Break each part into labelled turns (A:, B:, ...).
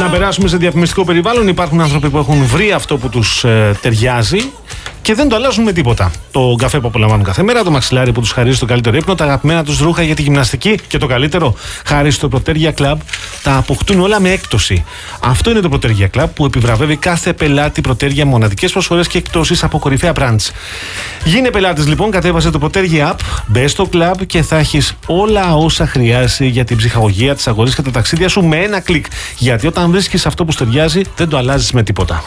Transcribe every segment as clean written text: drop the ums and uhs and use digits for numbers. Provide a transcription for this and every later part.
A: Να περάσουμε σε διαφημιστικό περιβάλλον. Υπάρχουν άνθρωποι που έχουν βρει αυτό που τους ταιριάζει και δεν το αλλάζουν με τίποτα. Το καφέ που απολαμβάνουν κάθε μέρα, το μαξιλάρι που τους χαρίζει το καλύτερο ύπνο, τα αγαπημένα τους ρούχα για τη γυμναστική και το καλύτερο, χάρη στο Protergia Club, τα αποκτούν όλα με έκπτωση. Αυτό είναι το Protergia Club που επιβραβεύει κάθε πελάτη Protergia μοναδικές προσφορές και εκπτώσεις από κορυφαία brands. Γίνε πελάτης λοιπόν, κατέβασε το Protergia App, μπες στο club και θα έχεις όλα όσα χρειάζεσαι για την ψυχαγωγία, τις αγορές και τα ταξίδια σου με ένα κλικ. Γιατί όταν βρίσκεις αυτό που σου ταιριάζει, δεν το αλλάζεις με τίποτα.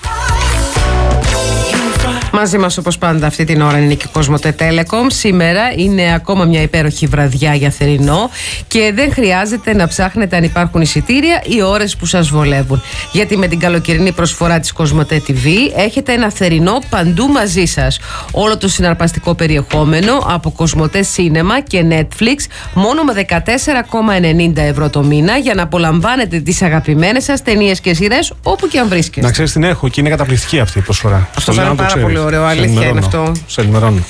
B: Μαζί μας όπως πάντα αυτή την ώρα είναι και η Κοσμοτέ Telecom. Σήμερα είναι ακόμα μια υπέροχη βραδιά για θερινό και δεν χρειάζεται να ψάχνετε αν υπάρχουν εισιτήρια ή ώρες που σας βολεύουν. Γιατί με την καλοκαιρινή προσφορά της Κοσμοτέ TV έχετε ένα θερινό παντού μαζί σας. Όλο το συναρπαστικό περιεχόμενο από Κοσμοτέ Cinema και Netflix μόνο με 14,90 ευρώ το μήνα για να απολαμβάνετε τις αγαπημένες σας ταινίες και σειρές όπου και αν βρίσκεστε.
A: Να ξέρεις την έχω και είναι καταπληκτική αυτή η προσφορά.
B: Αυτό είναι πάρα πολύ ωραίο, αλήθεια είναι αυτό.
A: Σε ενημερώνω.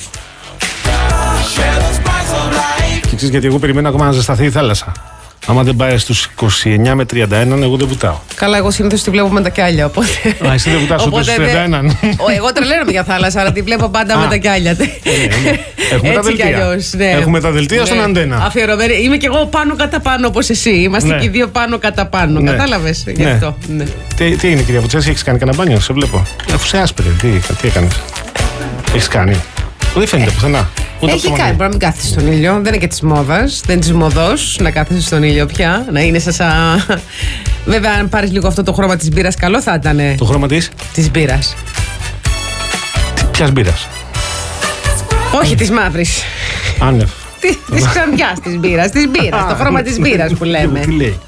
A: Και ξέρεις γιατί εγώ περιμένω ακόμα να ζεσταθεί η θάλασσα. Άμα δεν πάει στους 29 με 31, εγώ δεν βουτάω.
B: Καλά, εγώ συνήθως τη βλέπω με τα κιάλια. Οπότε...
A: Α, εσύ δεν βουτάς ούτε στους 31.
B: Εγώ τρελαίνομαι για θάλασσα, αλλά τη βλέπω πάντα με τα κιάλια.
A: Έχουμε τα δελτία. Έχουμε τα δελτία στον αντένα.
B: Αφιερωμένη. Είμαι κι εγώ πάνω κατά πάνω όπως εσύ. Είμαστε και οι δύο πάνω κατά πάνω. Κατάλαβες γι' αυτό.
A: Τι είναι, κυρία Βουτσέση, έχεις κάνει κανένα μπάνιο, σε βλέπω. Αφού σε άσπρε, τι έκανες. Έχεις κάνει. Δεν φαίνεται πουθενά.
B: Έχει κάνει, μπορεί να μην κάθεσαι στον ήλιο. Δεν είναι και τη μόδα. Δεν είναι τη μοδός να κάθεσαι στον ήλιο πια. Να είναι σαν. Βέβαια, αν πάρεις λίγο αυτό το χρώμα της μπύρας, καλό θα ήταν.
A: Το χρώμα της?
B: Της μπύρας.
A: Ποιας μπύρας?
B: Όχι της μαύρης.
A: Άνευ.
B: Της ξανθιάς της μπύρας. Της μπύρας. Το χρώμα της μπύρας που λέμε.
A: Τι λέει.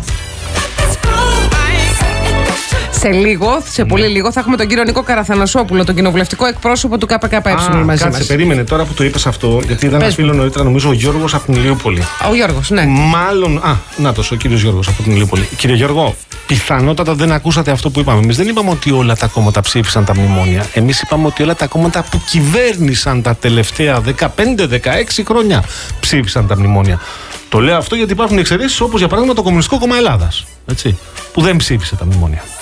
B: Σε λίγο, σε πολύ λίγο, θα έχουμε τον κύριο Νίκο Καραθανασόπουλο, τον κοινοβουλευτικό εκπρόσωπο του ΚΚΕ μαζί
A: κάτσε,
B: μας.
A: περίμενε τώρα που το είπες αυτό, γιατί ήταν ένα φίλο νωρίτερα, νομίζω ο Γιώργος από την Ηλιούπολη.
B: Ο Γιώργος, ναι.
A: Μάλλον. Νάτος, ο κύριος Γιώργος από την Ηλιούπολη. Κύριε Γιώργο, πιθανότατα δεν ακούσατε αυτό που είπαμε. Εμείς δεν είπαμε ότι όλα τα κόμματα ψήφισαν τα μνημόνια. Εμείς είπαμε ότι όλα τα κόμματα που κυβέρνησαν τα τελευταία 15-16 χρόνια ψήφισαν τα μνημόνια. Το λέω αυτό γιατί υπάρχουν εξαιρέσεις όπως για παράδειγμα το Κομμουνιστικό Κόμμα Ελλάδας. Έτσι, που δεν ψήφισε τα μνημόνια.